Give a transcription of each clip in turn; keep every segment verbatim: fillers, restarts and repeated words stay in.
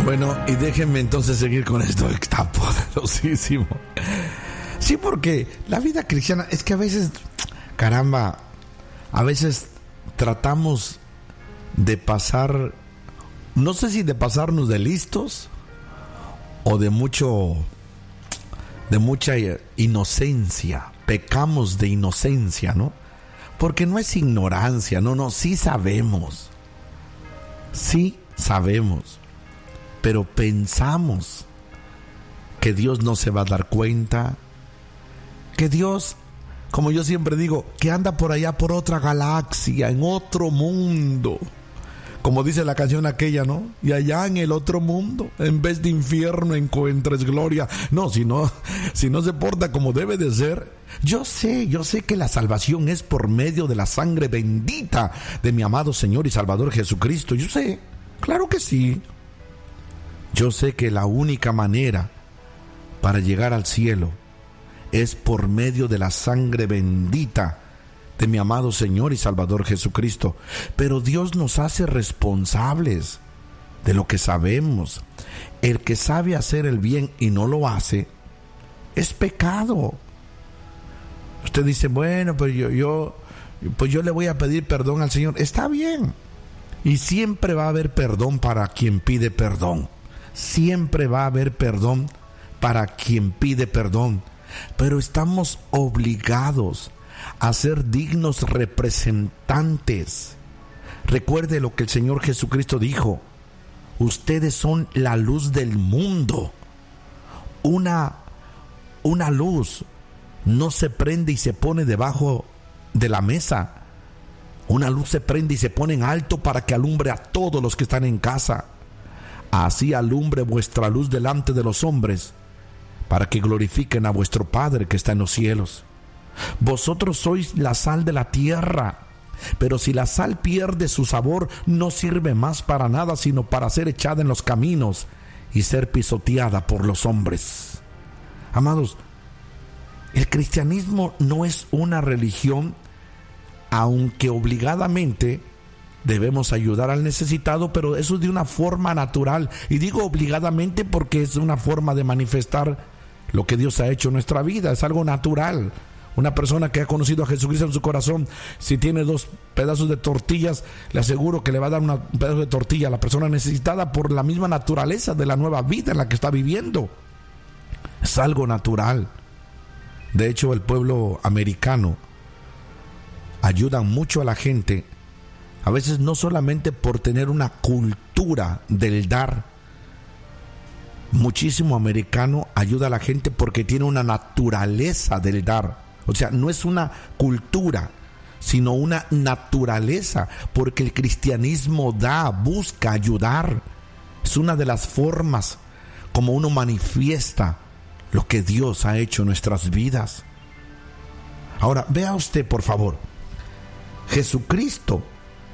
Bueno, y déjenme entonces seguir con esto, que está poderosísimo. Sí, porque la vida cristiana es que a veces, caramba, a veces tratamos de pasar, no sé si de pasarnos de listos o de mucho, de mucha inocencia. Pecamos de inocencia, ¿no? Porque no es ignorancia, no, no, sí sabemos. Sí sabemos. Pero pensamos que Dios no se va a dar cuenta, que Dios, como yo siempre digo, que anda por allá por otra galaxia, en otro mundo, como dice la canción aquella, ¿no? Y allá en el otro mundo, en vez de infierno encuentres gloria. No, si no, si no se porta como debe de ser. Yo sé, yo sé que la salvación es por medio de la sangre bendita de mi amado Señor y Salvador Jesucristo. Yo sé, claro que sí. Yo sé que la única manera para llegar al cielo es por medio de la sangre bendita de mi amado Señor y Salvador Jesucristo. Pero Dios nos hace responsables de lo que sabemos. El que sabe hacer el bien y no lo hace, es pecado. Usted dice, bueno, pues yo, yo, pues yo le voy a pedir perdón al Señor. Está bien. Y siempre va a haber perdón para quien pide perdón. Siempre va a haber perdón para quien pide perdón. Pero estamos obligados a ser dignos representantes. Recuerde lo que el Señor Jesucristo dijo: ustedes son la luz del mundo. Una, una luz no se prende y se pone debajo de la mesa. Una luz se prende y se pone en alto para que alumbre a todos los que están en casa. Así alumbre vuestra luz delante de los hombres, para que glorifiquen a vuestro Padre que está en los cielos. Vosotros sois la sal de la tierra, pero si la sal pierde su sabor, no sirve más para nada, sino para ser echada en los caminos y ser pisoteada por los hombres. Amados, el cristianismo no es una religión, aunque obligadamente debemos ayudar al necesitado, pero eso es de una forma natural. Y digo obligadamente porque es una forma de manifestar lo que Dios ha hecho en nuestra vida. Es algo natural. Una persona que ha conocido a Jesucristo en su corazón, si tiene dos pedazos de tortillas, le aseguro que le va a dar una, un pedazo de tortilla a la persona necesitada por la misma naturaleza de la nueva vida en la que está viviendo. Es algo natural. De hecho, el pueblo americano ayuda mucho a la gente, a veces no solamente por tener una cultura del dar. Muchísimo americano ayuda a la gente porque tiene una naturaleza del dar. O sea, no es una cultura, sino una naturaleza, porque el cristianismo da, busca ayudar. Es una de las formas como uno manifiesta lo que Dios ha hecho en nuestras vidas. Ahora, vea usted, por favor, Jesucristo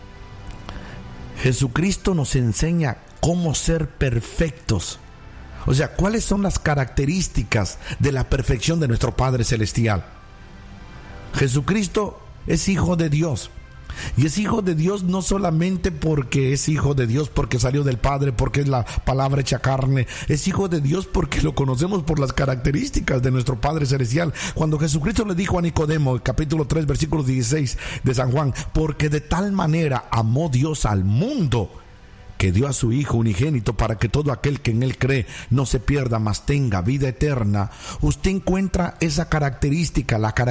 Jesucristo nos enseña cómo ser perfectos. O sea, ¿cuáles son las características de la perfección de nuestro Padre Celestial? Jesucristo es Hijo de Dios. Y es Hijo de Dios no solamente porque es Hijo de Dios, porque salió del Padre, porque es la palabra hecha carne. Es Hijo de Dios porque lo conocemos por las características de nuestro Padre Celestial. Cuando Jesucristo le dijo a Nicodemo, capítulo tres, versículo dieciséis de San Juan: porque de tal manera amó Dios al mundo, que dio a su Hijo unigénito, para que todo aquel que en Él cree no se pierda, mas tenga vida eterna. Usted encuentra esa característica, la característica